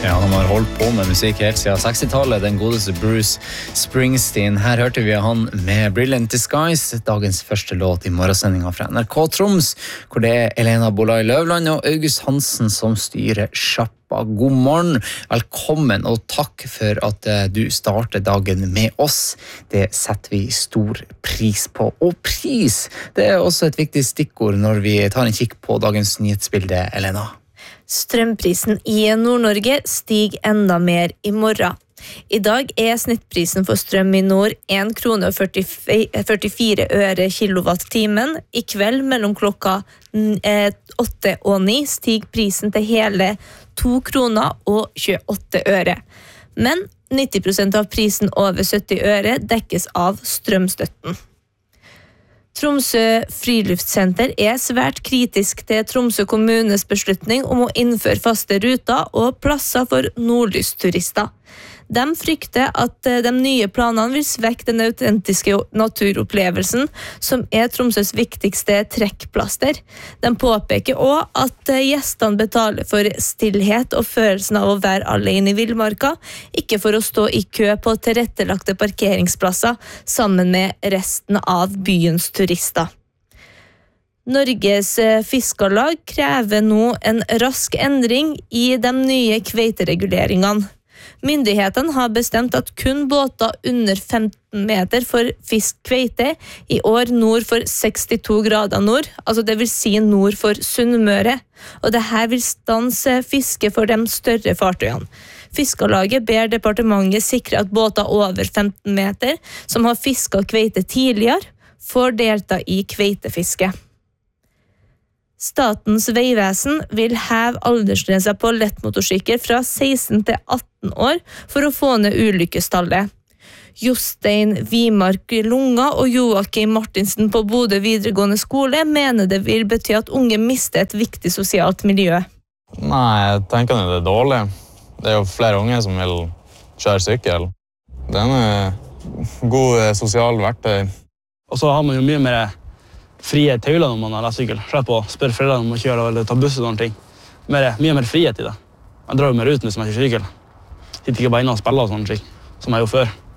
Ja, de har holdt på med musikk helt siden 60-tallet, den godeste Bruce Springsteen. Her hørte vi han med Brilliant Disguise, dagens første låt i morgensendingen fra NRK Troms, hvor det er Elena Bolai Løvland og August Hansen som styrer sjappa. God morgen, velkommen og takk for at du starter dagen med oss. Det setter vi stor pris på. Og pris, det er også et viktig stikkord når vi tar en kikk på dagens nyhetsbilde, Elena. Strømprisen i Nord-Norge stiger enda mer i morgen. I dag er snittprisen for strøm i nord 1 krone og 44 øre kilowattimen. I kveld mellom klokka 8 og 9 stiger prisen til hele 2 kroner og 28 øre. Men 90% av prisen over 70 øre dekkes av strømstøtten. Tromsø Friluftssenter er svært kritisk til Tromsø kommunes beslutning om å innføre faste ruter og plasser for nordlysturister. De frykter at de nye planene vil svekke den autentiske naturopplevelsen, som er Tromsøs viktigste trekkplaster. De påpeker også at gjestene betaler for stillhet og følelsen av å være alene i villmarka, ikke for å stå i kø på tilrettelagte parkeringsplasser sammen med resten av byens turister. Norges Fiskarlag krever nå en rask endring i de nye kveitereguleringene. Myndighetene har bestemt at kun båter under 15 meter får fisk-kveite i år nord for 62 grader nord, altså det vil si nord for Sunnmøre, og dette vil stanse fiske for de større fartøyene. Fiskarlaget ber departementet sikre at båter over 15 meter, som har fisket kveite tidligere, får delta i kveitefiske. Statens vegvesen vil heve aldersgrensa på lettmotorsykkel fra 16 til 18 år for å få ned ulykkestallet. Jostein Vimark Lunga og Joakim Martinsen på Bodø videregående skole mener det vil bety at unge mister et viktig sosialt miljø. Nei, jeg tenker det er dårlig. Det er jo flere unge som vil kjøre sykkel. Det er en god sosial verktøy. Og så har man jo mye mer frie tøyler når man har sykkel. Slett på å spørre foreldrene om å kjøre eller ta buss og sånne ting. Mye mer frihet i det. Man drar jo mer ut hvis man kjører sykkel. Sitter ikke bare inne og spiller og sånne ting, som jeg gjorde før.